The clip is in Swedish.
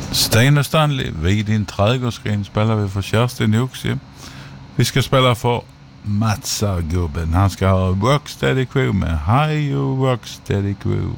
Sten och Stanley, vid din trädgårdsgren spelar vi för Kerstin Oxie. Vi ska spela för Matsagubben. Han ska ha Rocksteady Crew med High You Rocksteady Crew.